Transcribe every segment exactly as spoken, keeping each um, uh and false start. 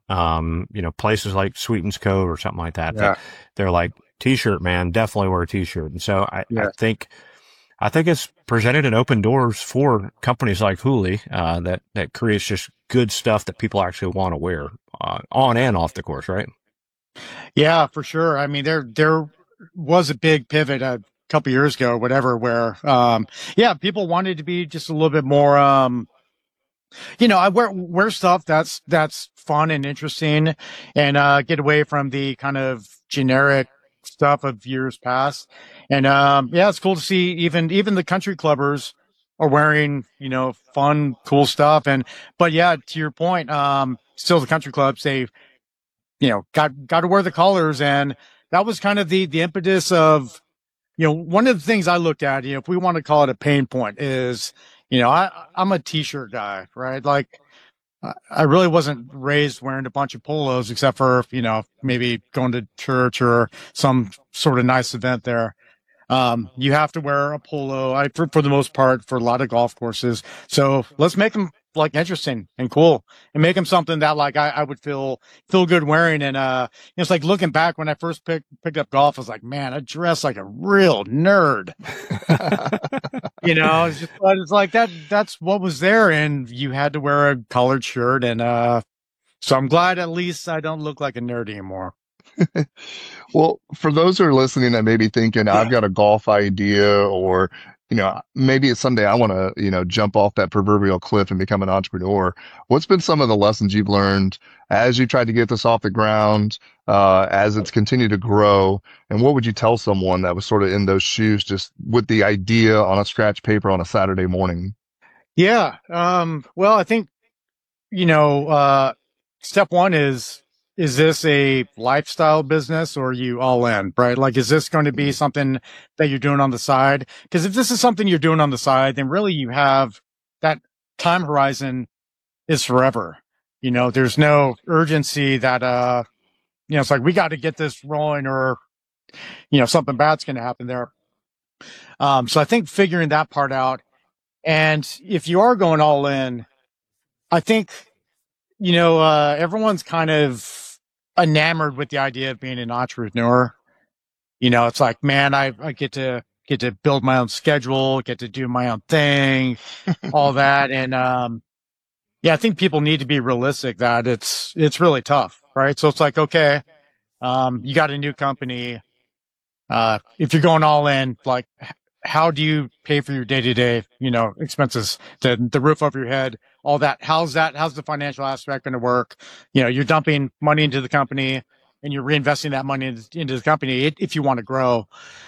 Um, you know, places like Sweetens Cove or something like that, that Yeah. they're like, t-shirt, man, definitely wear a t-shirt. And so I, I Yeah. think, I think it's presented and open doors for companies like Hooli, uh, that, that creates just good stuff that people actually want to wear, uh, on and off the course, right? Yeah, for sure. I mean, there there was a big pivot a couple years ago, whatever, where um yeah, people wanted to be just a little bit more um you know, I wear wear stuff that's that's fun and interesting and uh get away from the kind of generic stuff of years past. And um yeah, it's cool to see even even the country clubbers are wearing, you know, fun, cool stuff. And but yeah, to your point, um still the country clubs, they you know, got got to wear the colors, and that was kind of the the impetus of, you know, one of the things I looked at, you know, if we want to call it a pain point, is, you know, I I'm a t-shirt guy, right? Like I I really wasn't raised wearing a bunch of polos, except for, you know, maybe going to church or some sort of nice event there. Um, you have to wear a polo, I, for, for the most part, for a lot of golf courses. So let's make them like interesting and cool, and make them something that like I, I would feel feel good wearing. And uh, it's like looking back when I first picked picked up golf, I was like, man, I dressed like a real nerd. You know, it's just, but it's like that. That's what was there, and you had to wear a collared shirt. And uh, so I'm glad at least I don't look like a nerd anymore. Well, for those who are listening that may be thinking, I've got a golf idea, or, you know, maybe it's someday I want to, you know, jump off that proverbial cliff and become an entrepreneur. What's been some of the lessons you've learned as you tried to get this off the ground, uh, as it's continued to grow? And what would you tell someone that was sort of in those shoes, just with the idea on a scratch paper on a Saturday morning? Yeah. Um, well, I think, you know, uh, step one is, is this a lifestyle business, or are you all in, right? Like, is this going to be something that you're doing on the side? Because if this is something you're doing on the side, then really you have that time horizon is forever. You know, there's no urgency that, uh, you know, it's like, we got to get this rolling, or, you know, something bad's going to happen there. Um, so I think figuring that part out. And if you are going all in, I think, you know, uh, everyone's kind of enamored with the idea of being an entrepreneur. You know, it's like, man, I, I get to get to build my own schedule, get to do my own thing, all that. And, um, yeah, I think people need to be realistic that it's, it's really tough, right? So it's like, okay, um, you got a new company. Uh, if you're going all in, like, how do you pay for your day to day, you know, expenses, the, the roof over your head, all that? How's that? How's the financial aspect going to work? You know, you're dumping money into the company and you're reinvesting that money into, into the company if you want to grow.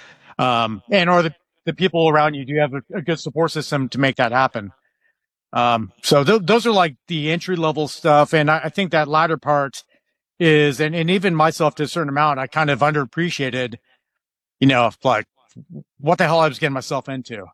Um, and or the, the people around you, do you have a, a good support system to make that happen? Um, so th- those are like the entry level stuff. And I, I think that latter part is, and, and even myself to a certain amount, I kind of underappreciated, you know, like what the hell I was getting myself into.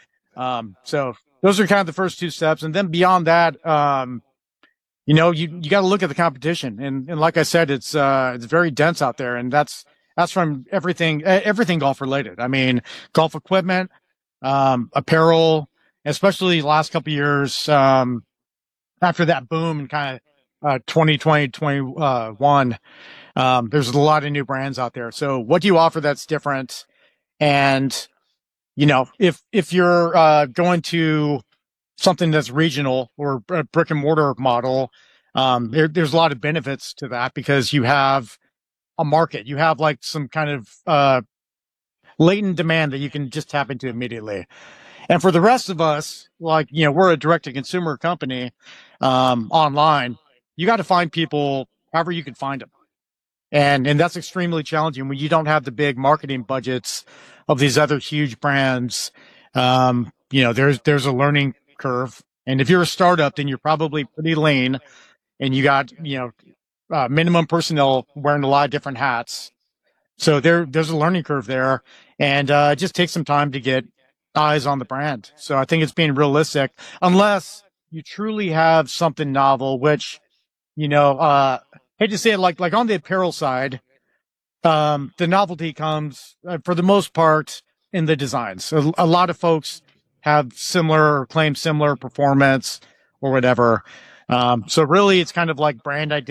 Um, so those are kind of the first two steps. And then beyond that, um, you know, you, you got to look at the competition. And, and like I said, it's, uh, it's very dense out there. And that's, that's from everything, everything golf related. I mean, golf equipment, um, apparel, especially the last couple of years, um, after that boom in kind of, uh, twenty twenty, twenty-one, um, there's a lot of new brands out there. So what do you offer that's different? And, you know, if, if you're, uh, going to something that's regional or a brick and mortar model, um, there, there's a lot of benefits to that, because you have a market, you have like some kind of, uh, latent demand that you can just tap into immediately. And for the rest of us, like, you know, we're a direct to consumer company, um, online. You got to find people however you can find them. And, and that's extremely challenging when you don't have the big marketing budgets of these other huge brands. Um, you know, there's, there's a learning curve. And if you're a startup, then you're probably pretty lean, and you got, you know, uh, minimum personnel wearing a lot of different hats. So there, there's a learning curve there, and, uh, it just takes some time to get eyes on the brand. So I think it's being realistic, unless you truly have something novel, which, you know, uh, hate to say it, like, like on the apparel side, um, the novelty comes, uh, for the most part, in the designs. A, a lot of folks have similar or claim similar performance or whatever. Um, so really it's kind of like brand identity.